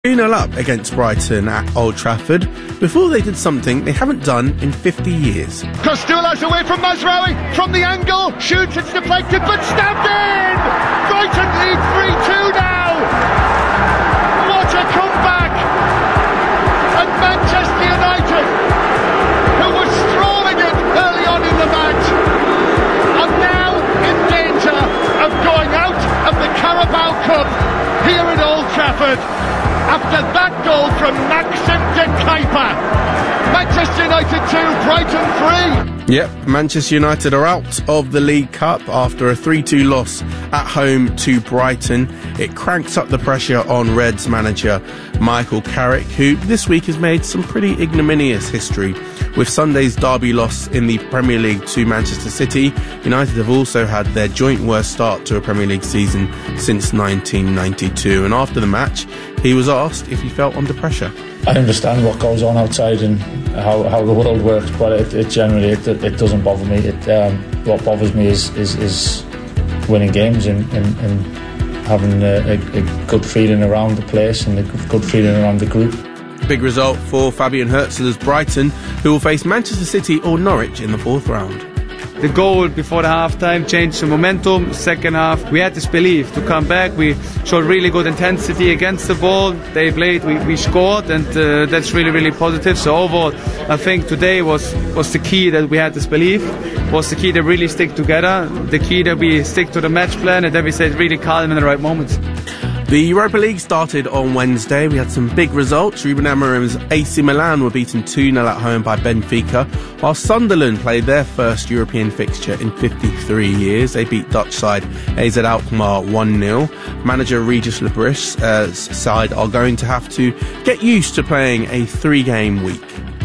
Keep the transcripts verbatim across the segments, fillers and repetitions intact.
two nil up against Brighton at Old Trafford before they did something they haven't done in fifty years. Costello's away from Mazraoui, from the angle, shoots, it's deflected, but stabbed in! Brighton lead three two now! What a comeback! And Manchester United, who were strolling it early on in the match, are now in danger of going out of the Carabao Cup here at Old Trafford. After that goal from Maxim de Kuyper. Manchester United two, Brighton three. Yep, Manchester United are out of the League Cup after a three two loss at home to Brighton. It cranks up the pressure on Reds manager Michael Carrick, who this week has made some pretty ignominious history. With Sunday's derby loss in the Premier League to Manchester City, United have also had their joint worst start to a Premier League season since nineteen ninety-two. And after the match, he was asked if he felt under pressure. I understand what goes on outside and how, how the world works, but it, it generally it, it doesn't bother me. It, um, what bothers me is is, is winning games and, and, and having a, a, a good feeling around the place and a good feeling around the group. Big result for Fabian Hürzeler's Brighton, who will face Manchester City or Norwich in the fourth round. The goal before the half-time changed the momentum. Second half, we had this belief to come back. We showed really good intensity against the ball. They played, we, we scored, and uh, that's really, really positive. So overall, I think today was, was the key that we had this belief, was the key to really stick together, the key that we stick to the match plan, and that we stayed really calm in the right moments. The Europa League started on Wednesday. We had some big results. Ruben Amorim's A C Milan were beaten two nil at home by Benfica, while Sunderland played their first European fixture in fifty-three years. They beat Dutch side A Z Alkmaar one nil. Manager Regis Lebris's uh, side are going to have to get used to playing a three-game week.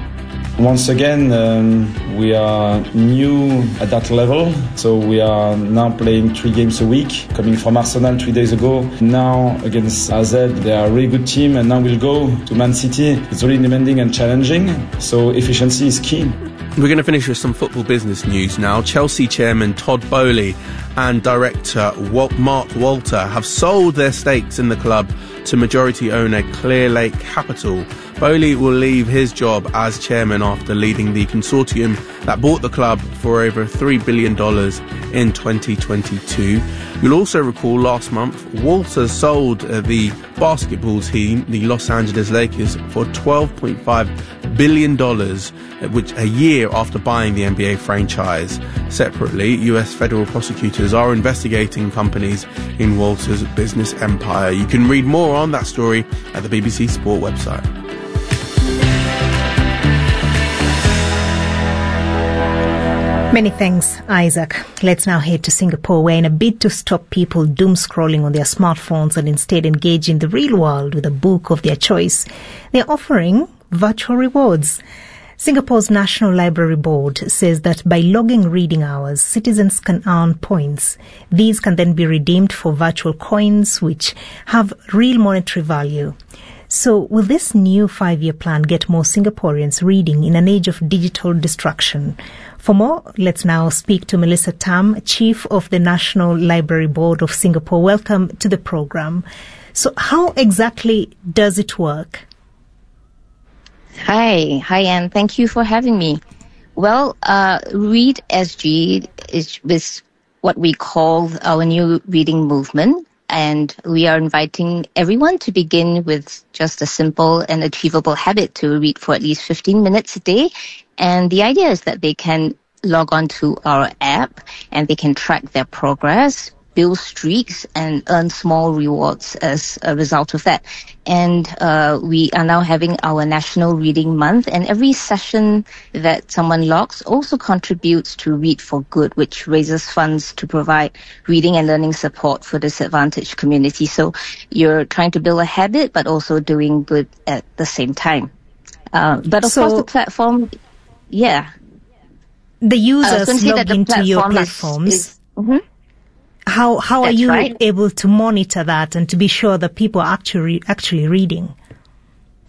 Once again, um, we are new at that level, so we are now playing three games a week, coming from Arsenal three days ago. Now against A Z, they are a really good team, and now we'll go to Man City. It's really demanding and challenging, so efficiency is key. We're going to finish with some football business news now. Chelsea chairman Todd Boehly and director Mark Walter have sold their stakes in the club to majority owner Clearlake Capital. Boehly will leave his job as chairman after leading the consortium that bought the club for over three billion dollars in twenty twenty-two. You'll also recall last month Walter sold uh, the basketball team, the Los Angeles Lakers, for twelve point five billion dollars, which a year after buying the N B A franchise. Separately, U S federal prosecutors are investigating companies in Walter's business empire. You can read more on that story at the B B C Sport website. Many thanks, Isaac. Let's now head to Singapore, where in a bid to stop people doom scrolling on their smartphones and instead engage in the real world with a book of their choice, they're offering virtual rewards. Singapore's National Library Board says that by logging reading hours, citizens can earn points. These can then be redeemed for virtual coins, which have real monetary value. So will this new five-year plan get more Singaporeans reading in an age of digital distraction? For more, let's now speak to Melissa Tam, Chief of the National Library Board of Singapore. Welcome to the program. So how exactly does it work? Hi, hi, Anne. Thank you for having me. Well, uh, Read S G is, is what we call our new reading movement. And we are inviting everyone to begin with just a simple and achievable habit to read for at least fifteen minutes a day. And the idea is that they can log on to our app and they can track their progress, build streaks, and earn small rewards as a result of that. And uh, we are now having our National Reading Month, and every session that someone logs also contributes to Read for Good, which raises funds to provide reading and learning support for disadvantaged community. So you're trying to build a habit, but also doing good at the same time. Uh, but of so course, the platform, yeah. The users log into your platforms. Is, is, mm-hmm. How how That's are you right. able to monitor that and to be sure that people are actually actually reading?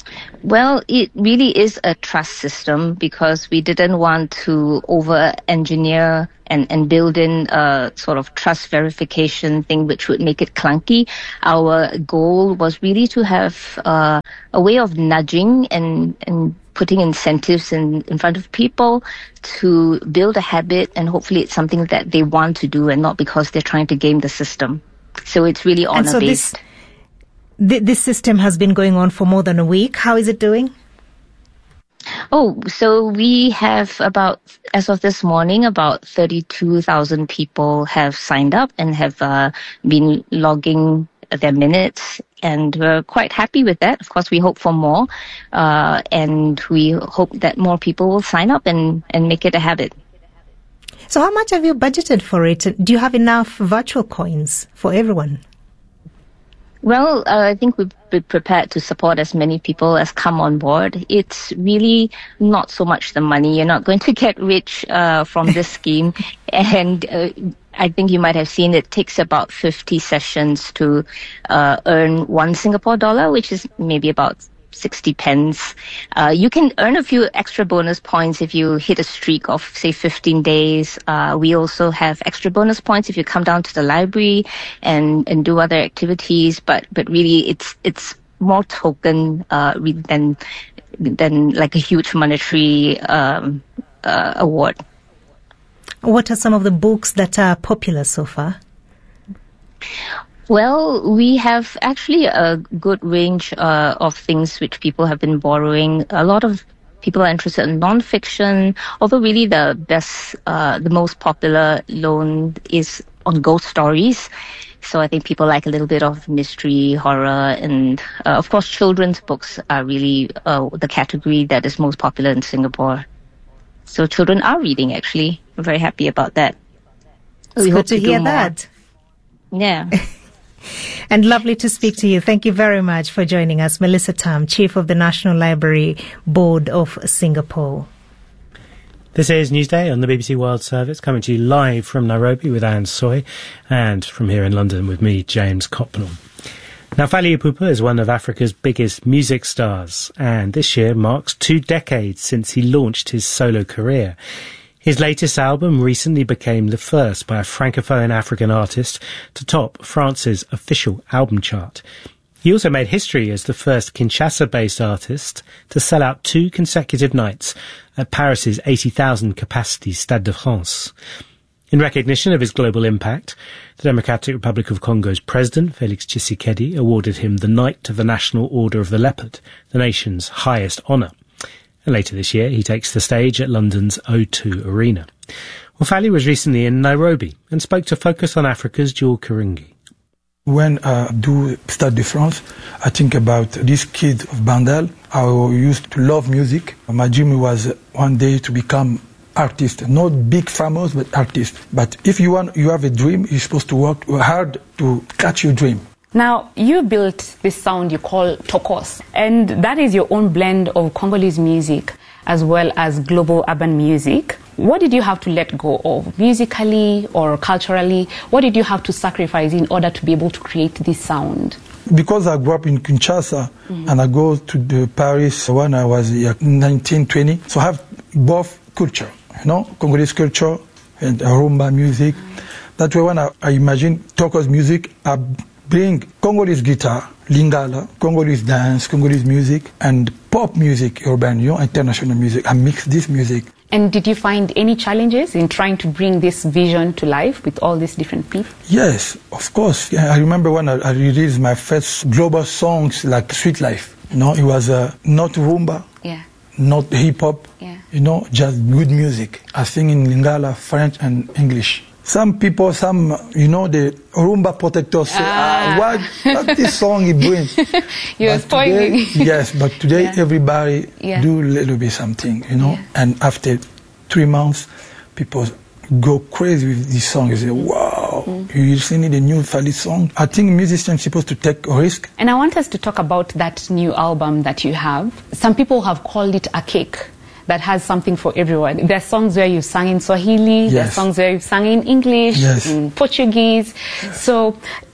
Well, it really is a trust system because we didn't want to over-engineer and, and build in a sort of trust verification thing which would make it clunky. Our goal was really to have uh, a way of nudging and, and putting incentives in, in front of people to build a habit, and hopefully it's something that they want to do and not because they're trying to game the system. So it's really honor-based. So this, this system has been going on for more than a week. How is it doing? Oh, so we have about, as of this morning, about thirty-two thousand people have signed up and have uh, been logging their minutes, and we're quite happy with that. Of course, we hope for more, uh, and we hope that more people will sign up and, and make it a habit. So how much have you budgeted for it? Do you have enough virtual coins for everyone? Well, uh, I think we've been prepared to support as many people as come on board. It's really not so much the money. You're not going to get rich uh, from this scheme. And uh, I think you might have seen it takes about fifty sessions to uh, earn one Singapore dollar, which is maybe about sixty pence. Uh, you can earn a few extra bonus points if you hit a streak of, say, fifteen days. Uh, we also have extra bonus points if you come down to the library and, and do other activities. But, but really, it's, it's more token, uh, than, than like a huge monetary, um, uh, award. What are some of the books that are popular so far? Well, we have actually a good range uh, of things which people have been borrowing. A lot of people are interested in non-fiction, although really the best, uh, the most popular loan is on ghost stories. So I think people like a little bit of mystery, horror, and uh, of course children's books are really uh, the category that is most popular in Singapore. So children are reading, actually. I'm very happy about that. It's we good hope to, to hear that. Yeah. And lovely to speak to you. Thank you very much for joining us. Melissa Tam, Chief of the National Library Board of Singapore. This is Newsday on the B B C World Service, coming to you live from Nairobi with Anne Soy, and from here in London with me, James Copland. Now, Fally Ipupa is one of Africa's biggest music stars, and this year marks two decades since he launched his solo career. His latest album recently became the first by a Francophone African artist to top France's official album chart. He also made history as the first Kinshasa-based artist to sell out two consecutive nights at Paris's eighty thousand capacity Stade de France. In recognition of his global impact, the Democratic Republic of Congo's president, Felix Tshisekedi, awarded him the Knight of the National Order of the Leopard, the nation's highest honour. And later this year, he takes the stage at London's O two Arena. Well, Fally was recently in Nairobi and spoke to Focus on Africa's Jewel Karingi. When I do Stade de France, I think about this kid of Bandel. I used to love music. My dream was one day to become artist, not big famous, but artist. But if you want, you have a dream, you're supposed to work hard to catch your dream. Now, you built this sound you call Tokos, and that is your own blend of Congolese music as well as global urban music. What did you have to let go of, musically or culturally? What did you have to sacrifice in order to be able to create this sound? Because I grew up in Kinshasa, mm-hmm. and I go to the Paris when I was nineteen, twenty, so I have both culture, you know, Congolese culture and rumba music. Mm-hmm. That way when I, I imagine Tokos music, I bring Congolese guitar, Lingala, Congolese dance, Congolese music, and pop music, urban, you know, international music. I mix this music. And did you find any challenges in trying to bring this vision to life with all these different people? Yes, of course. I remember when I, I released my first global songs like Sweet Life. You know, it was uh, not rumba, yeah. not hip-hop, yeah. you know, just good music. I sing in Lingala, French, and English. Some people, some, you know, the rumba protectors say, ah, ah what, what this song it brings. You're spoiling. Yes, but today yeah. everybody yeah. do a little bit something, you know. Yeah. And after three months, people go crazy with this song. You say, wow, mm. you listening to the new Fally song? I think musicians are supposed to take a risk. And I want us to talk about that new album that you have. Some people have called it a cake that has something for everyone. There are songs where you sang in Swahili, yes. there are songs where you sang in English, yes. in Portuguese. Yes. So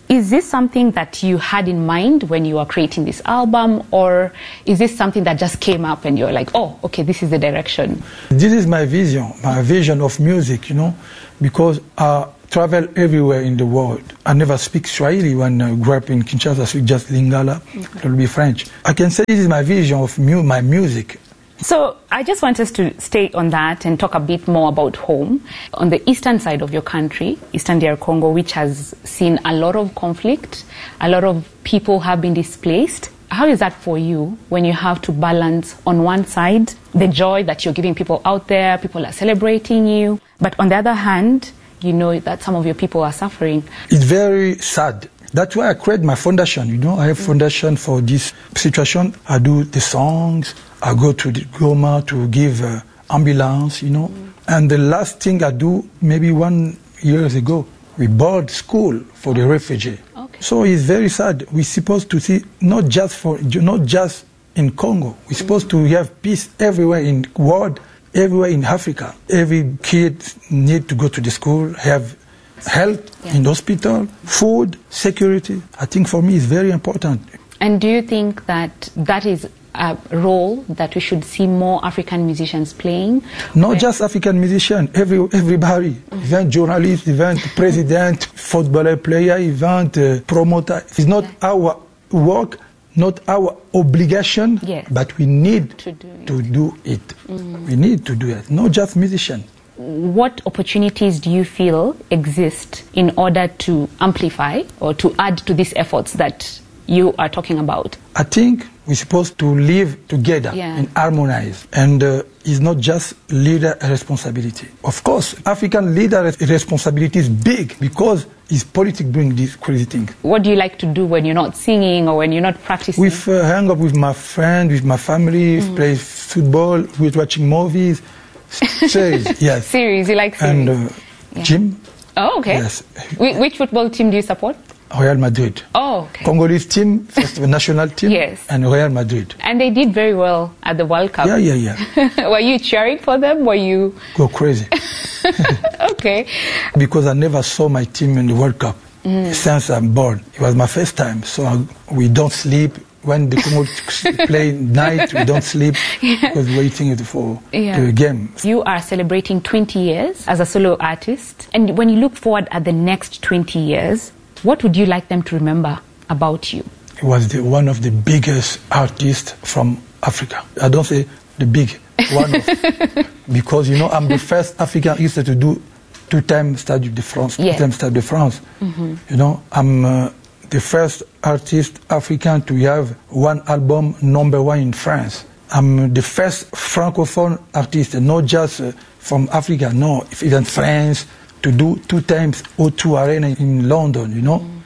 Is this something that you had in mind when you were creating this album, or is this something that just came up and you're like, oh, okay, this is the direction? This is my vision, my vision of music, you know, because I travel everywhere in the world. I never speak Swahili when I grew up in Kinshasa. I speak just Lingala, mm-hmm. a little bit French. I can say this is my vision of mu- my music. So I just want us to stay on that and talk a bit more about home. On the eastern side of your country, Eastern D R Congo, which has seen a lot of conflict, a lot of people have been displaced. How is that for you when you have to balance on one side the joy that you're giving people out there, people are celebrating you, but on the other hand, you know that some of your people are suffering? It's very sad. That's why I create my foundation, you know. I have foundation for this situation. I do the songs. I go to the Goma to give uh, ambulance, you know. Mm. And the last thing I do, maybe one years ago, we bought school for the refugee. Okay. So it's very sad. We're supposed to see, not just for, not just in Congo. We're supposed mm. to have peace everywhere in the world, everywhere in Africa. Every kid need to go to the school, have health yeah. in the hospital, food, security. I think for me it's very important. And do you think that that is a role that we should see more African musicians playing? Not Where... just African musicians, every, everybody. Mm-hmm. Even journalists, even president, footballer player, even uh, promoter. It's not yeah. our work, not our obligation, yes. but we need to do it. To do it. Mm-hmm. We need to do it, not just musicians. What opportunities do you feel exist in order to amplify or to add to these efforts that you are talking about? I think we're supposed to live together yeah. and harmonize. And uh, it's not just leader responsibility. Of course, African leader responsibility is big because it's politics bring this crazy thing. What do you like to do when you're not singing or when you're not practicing? We uh, hang up with my friends, with my family, mm-hmm. play football, we're watching movies. Series, yes. Series, you like series? And uh, yeah. gym. Oh, okay. Yes. Wh- which football team do you support? Real Madrid. Oh, okay. Congolese team, first national team, yes. and Real Madrid. And they did very well at the World Cup. Yeah, yeah, yeah. Were you cheering for them? Were you... Go crazy. Okay. Because I never saw my team in the World Cup mm. since I'm born. It was my first time, so I, we don't sleep. When the Congo play night, we don't sleep yeah. because we're waiting for yeah. the game. You are celebrating twenty years as a solo artist. And when you look forward at the next twenty years, what would you like them to remember about you? He was the, one of the biggest artists from Africa. I don't say the big one of, because, you know, I'm the first African artist to do two-time Stade de France, yeah. two-time Stade de France. Mm-hmm. You know, I'm... Uh, the first artist African to have one album number one in France. I'm the first Francophone artist, not just uh, from Africa, no, even France, to do two times O two Arena in London, you know. Mm.